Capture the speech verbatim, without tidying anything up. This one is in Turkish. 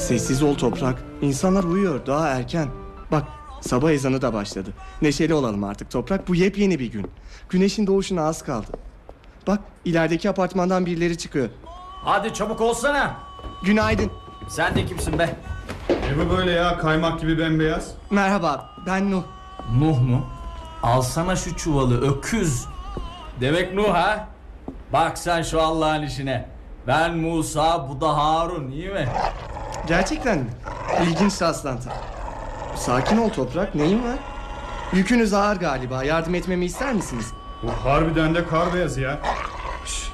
Sessiz ol Toprak. İnsanlar uyuyor, daha erken. Bak, sabah ezanı da başladı. Neşeli olalım artık Toprak. Bu yepyeni bir gün. Güneşin doğuşuna az kaldı. Bak, ilerideki apartmandan birileri çıkıyor. Hadi çabuk olsana. Günaydın. Sen de kimsin be? Ne bu böyle ya, kaymak gibi bembeyaz? Merhaba, ben Nuh. Nuh mu? Alsana şu çuvalı öküz. Demek Nuh ha? Bak sen şu Allah'ın işine. Ben Musa, bu da Harun, iyi mi? Gerçekten mi? İlginç rastlantı. Sakin ol Toprak, neyin var? Yükünüz ağır galiba, yardım etmemi ister misiniz? Bu harbiden de kar beyazı ya. Şş,